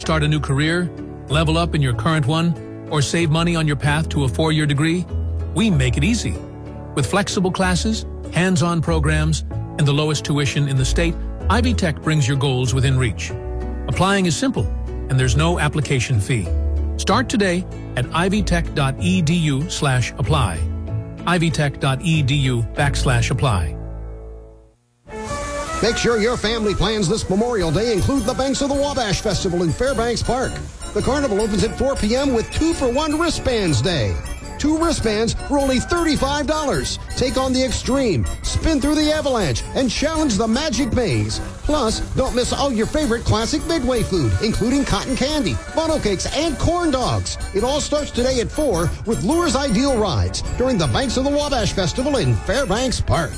start a new career, level up in your current one, or save money on your path to a 4-year degree? We make it easy. With flexible classes, hands-on programs, and the lowest tuition in the state, Ivy Tech brings your goals within reach. Applying is simple, and there's no application fee. Start today at ivytech.edu/apply. ivytech.edu/apply. Make sure your family plans this Memorial Day include the Banks of the Wabash Festival in Fairbanks Park. The carnival opens at 4 p.m. with 2-for-1 wristbands day. 2 wristbands for only $35. Take on the extreme, spin through the avalanche, and challenge the magic maze. Plus, don't miss all your favorite classic Midway food, including cotton candy, funnel cakes, and corn dogs. It all starts today at 4 with Lure's Ideal Rides during the Banks of the Wabash Festival in Fairbanks Park.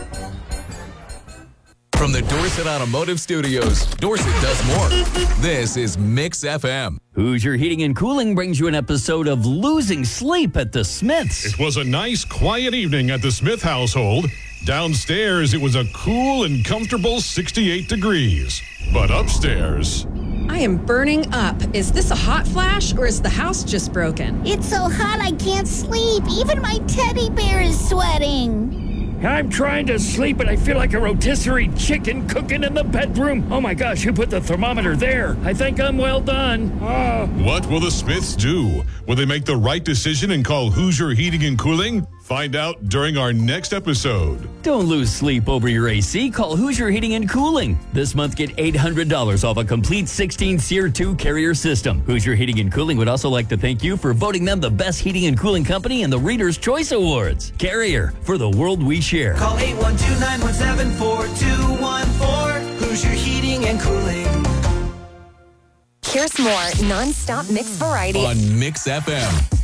From the Dorset Automotive Studios, Dorset does more. This is Mix FM. Hoosier Heating and Cooling brings you an episode of Losing Sleep at the Smiths. It was a nice, quiet evening at the Smith household. Downstairs, it was a cool and comfortable 68 degrees. But upstairs... I am burning up. Is this a hot flash or is the house just broken? It's so hot I can't sleep. Even my teddy bear is sweating. I'm trying to sleep, and I feel like a rotisserie chicken cooking in the bedroom. Oh my gosh, who put the thermometer there? I think I'm well done. Oh. What will the Smiths do? Will they make the right decision and call Hoosier Heating and Cooling? Find out during our next episode. Don't lose sleep over your AC. Call Hoosier Heating and Cooling. This month, get $800 off a complete 16-SEER 2 carrier system. Hoosier Heating and Cooling would also like to thank you for voting them the best heating and cooling company in the Reader's Choice Awards. Carrier, for the world we share. Call 812-917-4214. Hoosier Heating and Cooling. Here's more non-stop mix variety on Mix FM.